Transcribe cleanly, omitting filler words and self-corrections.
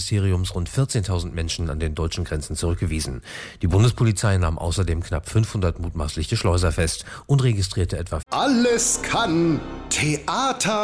Außenministeriums rund 14.000 Menschen an den deutschen Grenzen zurückgewiesen. Die Bundespolizei nahm außerdem knapp 500 mutmaßliche Schleuser fest und registrierte etwa Alles kann Theater